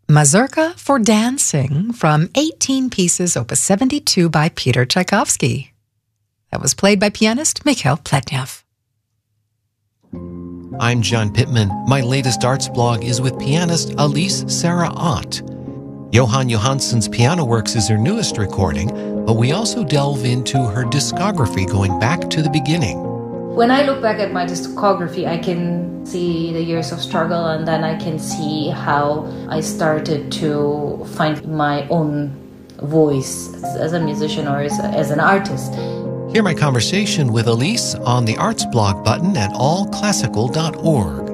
Mazurka for Dancing from 18 Pieces, Opus 72 by Peter Tchaikovsky. That was played by pianist Mikhail Pletnev. I'm John Pittman. My latest arts blog is with pianist Elise Sarah Ott. Johan Johansson's Piano Works is her newest recording, but we also delve into her discography going back to the beginning. When I look back at my discography, I can see the years of struggle, and then I can see how I started to find my own voice as a musician or as an artist. Hear my conversation with Elise on the Arts blog button at allclassical.org.